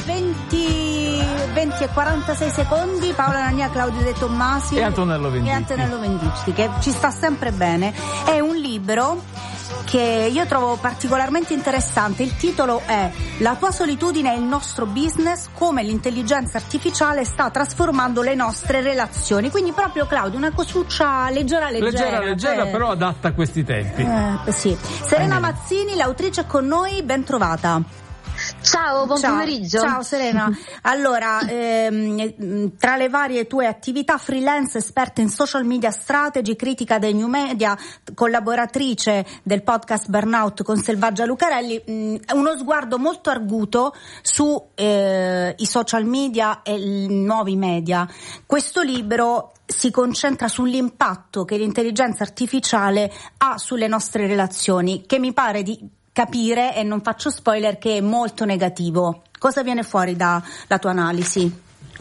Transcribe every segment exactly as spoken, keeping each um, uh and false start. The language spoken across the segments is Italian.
venti, venti e quarantasei secondi. Paola Nania, Claudio De Tommasi e Antonello Venditti. E Antonello Venditti, che ci sta sempre bene. È un libro che io trovo particolarmente interessante. Il titolo è La tua solitudine è il nostro business, come l'intelligenza artificiale sta trasformando le nostre relazioni. Quindi proprio, Claudio, una cosuccia leggera leggera leggera leggera eh. però adatta a questi tempi. Eh, sì. Serena Mazzini, l'autrice, è con noi, ben trovata. Ciao, buon ciao, pomeriggio. Ciao Serena. Allora, ehm, tra le varie tue attività, freelance, esperta in social media strategy, critica dei new media, collaboratrice del podcast Burnout con Selvaggia Lucarelli, mh, uno sguardo molto arguto su eh, i social media e i nuovi media. Questo libro si concentra sull'impatto che l'intelligenza artificiale ha sulle nostre relazioni, che mi pare di capire, e non faccio spoiler, che è molto negativo. Cosa viene fuori dalla tua analisi?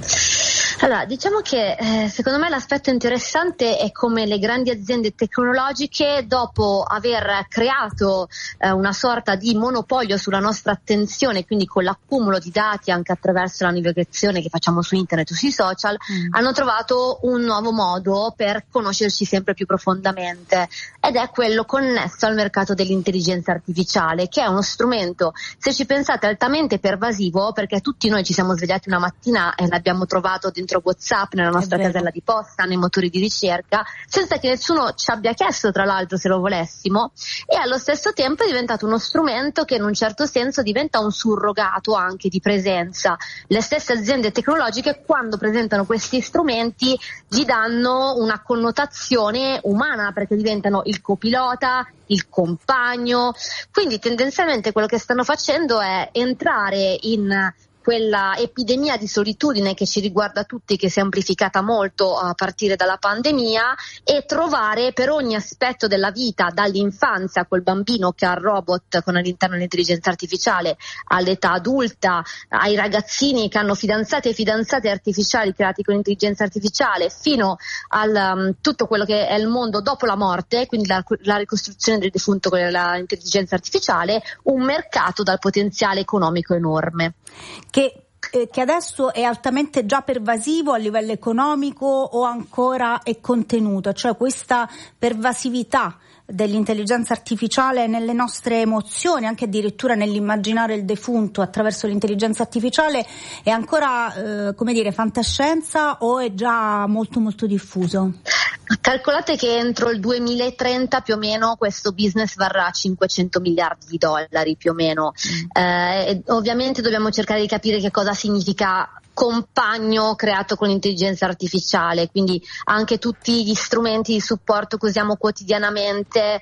Allora, diciamo che eh, secondo me l'aspetto interessante è come le grandi aziende tecnologiche, dopo aver creato eh, una sorta di monopolio sulla nostra attenzione, quindi con l'accumulo di dati anche attraverso la navigazione che facciamo su internet o sui social, mm. hanno trovato un nuovo modo per conoscerci sempre più profondamente, ed è quello connesso al mercato dell'intelligenza artificiale, che è uno strumento, se ci pensate, altamente pervasivo, perché tutti noi ci siamo svegliati una mattina e l'abbiamo trovato dentro WhatsApp, nella nostra casella di posta, nei motori di ricerca, senza che nessuno ci abbia chiesto, tra l'altro, se lo volessimo, e allo stesso tempo è diventato uno strumento che in un certo senso diventa un surrogato anche di presenza. Le stesse aziende tecnologiche, quando presentano questi strumenti, gli danno una connotazione umana, perché diventano il copilota, il compagno. Quindi tendenzialmente quello che stanno facendo è entrare in quella epidemia di solitudine che ci riguarda tutti, che si è amplificata molto a partire dalla pandemia, e trovare per ogni aspetto della vita, dall'infanzia col bambino che ha il robot con all'interno l'intelligenza artificiale, all'età adulta, ai ragazzini che hanno fidanzati e fidanzate artificiali creati con l'intelligenza artificiale, fino a um, tutto quello che è il mondo dopo la morte, quindi la, la ricostruzione del defunto con l'intelligenza artificiale, un mercato dal potenziale economico enorme. Che, eh, che adesso è altamente già pervasivo a livello economico, o ancora è contenuto? Cioè, questa pervasività dell'intelligenza artificiale nelle nostre emozioni, anche addirittura nell'immaginare il defunto attraverso l'intelligenza artificiale, è ancora, eh, come dire, fantascienza, o è già molto molto diffuso? Calcolate che entro il duemilatrenta più o meno questo business varrà cinquecento miliardi di dollari più o meno. Mm. Eh, ovviamente dobbiamo cercare di capire che cosa significa compagno creato con l'intelligenza artificiale, quindi anche tutti gli strumenti di supporto che usiamo quotidianamente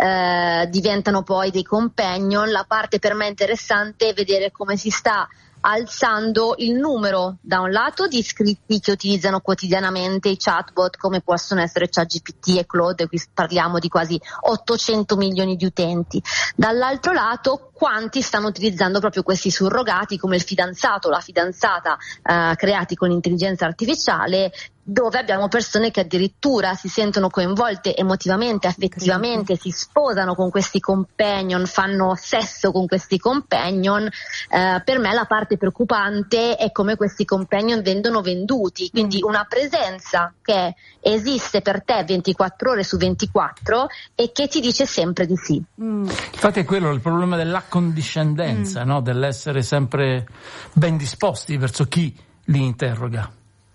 eh, diventano poi dei companion. La parte per me interessante è vedere come si sta alzando il numero, da un lato, di iscritti che utilizzano quotidianamente i chatbot, come possono essere ChatGPT e Claude, qui parliamo di quasi ottocento milioni di utenti, dall'altro lato quanti stanno utilizzando proprio questi surrogati come il fidanzato o la fidanzata eh, creati con l'intelligenza artificiale, dove abbiamo persone che addirittura si sentono coinvolte emotivamente, affettivamente, si sposano con questi companion, fanno sesso con questi companion. Eh, per me la parte preoccupante è come questi companion vengono venduti, quindi una presenza che esiste per te ventiquattro ore su ventiquattro e che ti dice sempre di sì. Mm. Infatti è quello il problema dell'accondiscendenza, mm. no? Dell'essere sempre ben disposti verso chi li interroga.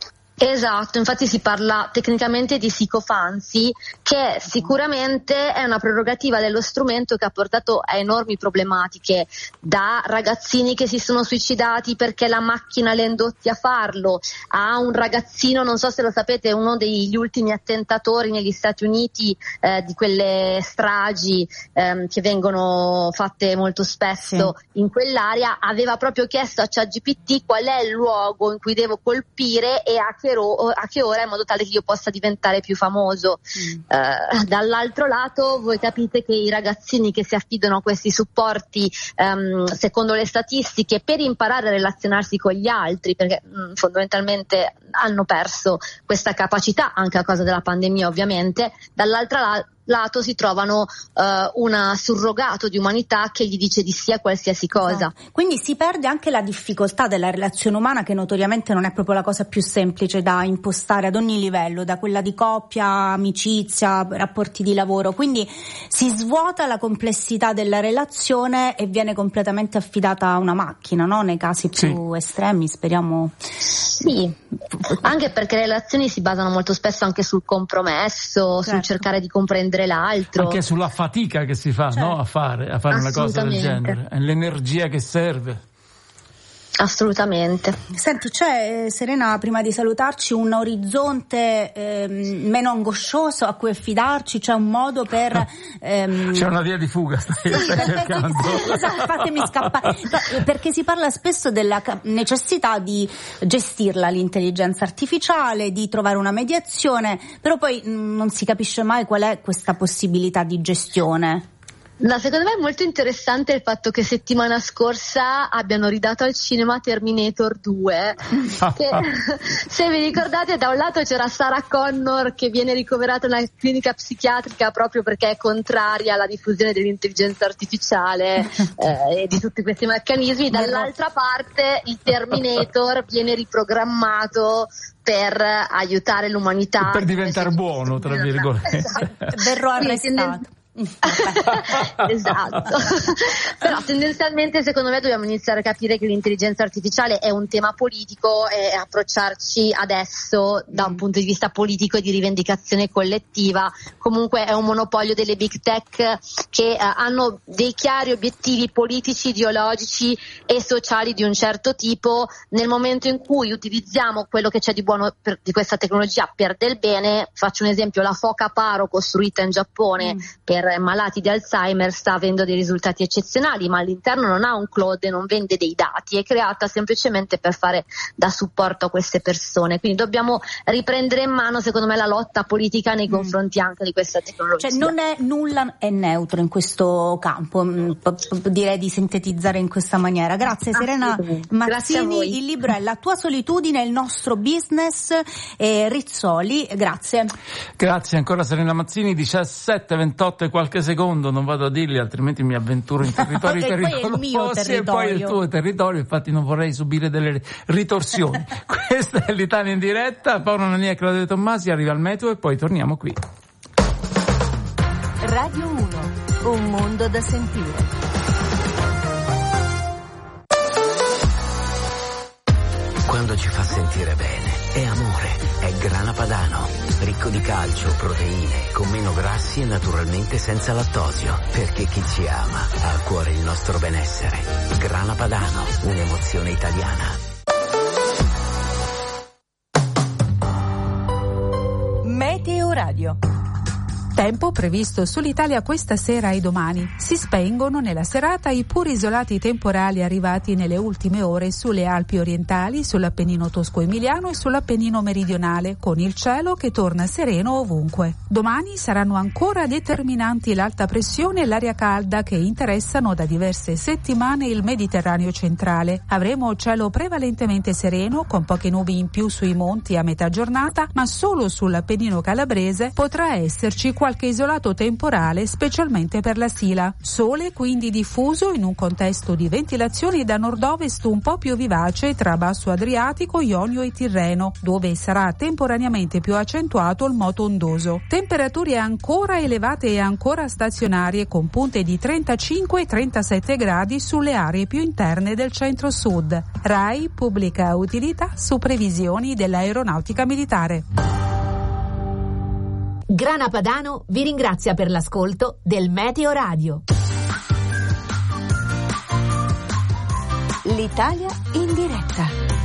Esatto, infatti si parla tecnicamente di psicofancy, che sicuramente è una prerogativa dello strumento che ha portato a enormi problematiche, da ragazzini che si sono suicidati perché la macchina li ha indotti a farlo, a un ragazzino, non so se lo sapete, uno degli ultimi attentatori negli Stati Uniti, eh, di quelle stragi ehm, che vengono fatte molto spesso sì. in quell'area, aveva proprio chiesto a ChatGPT qual è il luogo in cui devo colpire e a che a che ora, in modo tale che io possa diventare più famoso. Mm. Uh, dall'altro lato voi capite che i ragazzini che si affidano a questi supporti, um, secondo le statistiche, per imparare a relazionarsi con gli altri, perché um, fondamentalmente hanno perso questa capacità anche a causa della pandemia ovviamente, dall'altra la- lato si trovano uh, una surrogato di umanità che gli dice di sì a qualsiasi cosa. Esatto. Quindi si perde anche la difficoltà della relazione umana, che notoriamente non è proprio la cosa più semplice da impostare ad ogni livello, da quella di coppia, amicizia, rapporti di lavoro. Quindi si svuota la complessità della relazione e viene completamente affidata a una macchina, no? Nei casi più sì. estremi, speriamo. Sì, anche perché le relazioni si basano molto spesso anche sul compromesso, certo. sul cercare di comprendere l'altro. Anche sulla fatica che si fa, certo. no? A fare, a fare una cosa del genere. È l'energia che serve. Assolutamente. Senti, c'è, Serena, prima di salutarci, un orizzonte ehm, meno angoscioso a cui affidarci? C'è un modo per ehm... c'è una via di fuga, stai, sì, stai cercando. Esatto, fatemi scappare, perché si parla spesso della necessità di gestirla l'intelligenza artificiale, di trovare una mediazione, però poi mh, non si capisce mai qual è questa possibilità di gestione. No, secondo me è molto interessante il fatto che settimana scorsa abbiano ridato al cinema Terminator due, che se vi ricordate, da un lato c'era Sarah Connor che viene ricoverata in una clinica psichiatrica proprio perché è contraria alla diffusione dell'intelligenza artificiale eh, e di tutti questi meccanismi, dall'altra parte il Terminator viene riprogrammato per aiutare l'umanità, per diventare buono, tra virgolette. Esatto. Verrò arrestato. Esatto. Però tendenzialmente secondo me dobbiamo iniziare a capire che l'intelligenza artificiale è un tema politico e approcciarci adesso da un punto di vista politico e di rivendicazione collettiva. Comunque è un monopolio delle big tech che eh, hanno dei chiari obiettivi politici, ideologici e sociali di un certo tipo. Nel momento in cui utilizziamo quello che c'è di buono per, di questa tecnologia per del bene, faccio un esempio: la foca Paro costruita in Giappone mm. per malati di Alzheimer sta avendo dei risultati eccezionali, ma all'interno non ha un cloud e non vende dei dati, è creata semplicemente per fare da supporto a queste persone. Quindi dobbiamo riprendere in mano, secondo me, la lotta politica nei confronti anche di questa tecnologia. Cioè non è nulla è neutro in questo campo, direi di sintetizzare in questa maniera. Grazie Serena Mazzini. Grazie a voi. Il libro è La tua solitudine, il nostro business, e Rizzoli, grazie. Grazie ancora Serena Mazzini. Diciassette ventotto e qualche secondo, non vado a dirli altrimenti mi avventuro in territori okay, pericolosi. Poi è il mio territorio. E poi è il tuo territorio, infatti non vorrei subire delle ritorsioni. Questa è l'Italia in diretta. Paolo Nania e Claudio Tommasi, arriva al meteo e poi torniamo qui. Radio uno, un mondo da sentire. Quando ci fa sentire bene è amore, è Grana Padano, ricco di calcio, proteine, con meno grassi e naturalmente senza lattosio, perché chi ci ama ha a cuore il nostro benessere. Grana Padano, un'emozione italiana. Meteo Radio. Tempo previsto sull'Italia questa sera e domani. Si spengono nella serata i pur isolati temporali arrivati nelle ultime ore sulle Alpi orientali, sull'Appennino tosco-emiliano e sull'Appennino meridionale, con il cielo che torna sereno ovunque. Domani saranno ancora determinanti l'alta pressione e l'aria calda che interessano da diverse settimane il Mediterraneo centrale. Avremo cielo prevalentemente sereno, con poche nubi in più sui monti a metà giornata, ma solo sull'Appennino calabrese potrà esserci qualche qualche isolato temporale, specialmente per la Sila. Sole quindi diffuso in un contesto di ventilazione da nord-ovest un po' più vivace tra Basso Adriatico, Ionio e Tirreno, dove sarà temporaneamente più accentuato il moto ondoso. Temperature ancora elevate e ancora stazionarie, con punte di trentacinque e trentasette gradi sulle aree più interne del centro-sud. RAI pubblica utilità su previsioni dell'aeronautica militare. Grana Padano vi ringrazia per l'ascolto del Meteo Radio. L'Italia in diretta.